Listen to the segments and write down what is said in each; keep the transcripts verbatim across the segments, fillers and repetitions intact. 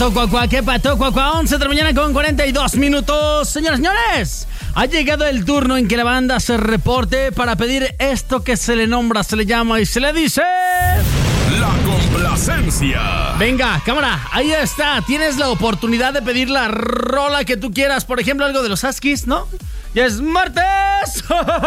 Cuacua, ¿qué pato, cuacua? once de la mañana con cuarenta y dos minutos. Señoras y señores, ha llegado el turno en que la banda se reporte para pedir esto que se le nombra, se le llama y se le dice... La complacencia. Venga, cámara, ahí está. Tienes la oportunidad de pedir la rola que tú quieras. Por ejemplo, algo de los Huskies, ¿no? ¡Ya es martes!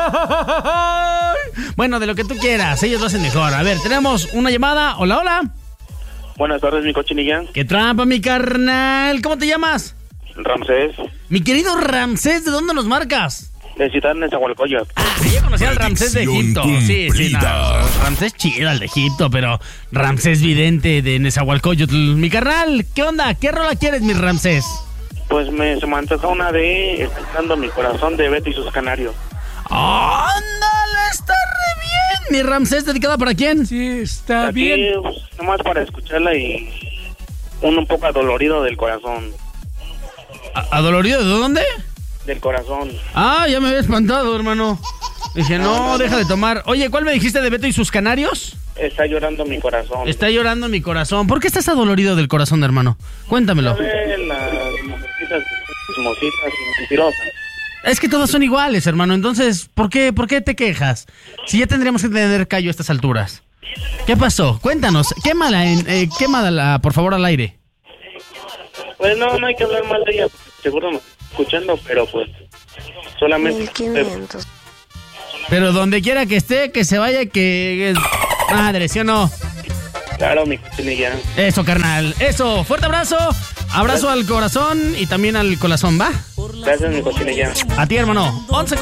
Bueno, de lo que tú quieras, ellos lo hacen mejor. A ver, tenemos una llamada. Hola, hola. Buenas tardes, mi cochinilla. ¡Qué trampa, mi carnal! ¿Cómo te llamas? Ramsés. Mi querido Ramsés, ¿de dónde nos marcas? De Ciudad Nezahualcóyotl. Ah, yo conocía al Ramsés de Egipto. Sí, sí, no, cumplida. Ramsés chido, el de Egipto, pero Ramsés vidente de Nezahualcóyotl. Mi carnal, ¿qué onda? ¿Qué rola quieres, mi Ramsés? Pues me, se me antoja una de Escuchando mi corazón de Beto y sus canarios. ¡Ándale! ¡Está re bien! Mi Ramsés, ¿dedicada para quién? Sí, está Aquí, pues, nomás para escucharla y uno un poco adolorido del corazón. ¿A- ¿Adolorido de dónde? Del corazón. Ah, ya me había espantado, hermano. Dije, No, no, no, deja no. de tomar. Oye, ¿cuál me dijiste de Beto y sus canarios? Está llorando mi corazón. Está llorando mi corazón. ¿Por qué estás adolorido del corazón, hermano? Cuéntamelo. ¿Sabe? Las mujercitas chismositas y mentirosas. Es que todas son iguales, hermano. Entonces, ¿por qué, ¿por qué te quejas? Si ya tendríamos que tener callo a estas alturas. ¿Qué pasó? Cuéntanos. Quémala, en, eh, quémala, por favor, al aire. Pues no, no hay que hablar mal de ella. Seguro me está escuchando, pero pues solamente... mil quinientos. Pero donde quiera que esté, que se vaya, que... Madre, ¿sí o no? Claro, mi cochinilla. Eso, carnal. Eso. Fuerte abrazo. Abrazo al corazón y también al corazón, ¿va? Gracias, mi cochinilla. A ti, hermano. once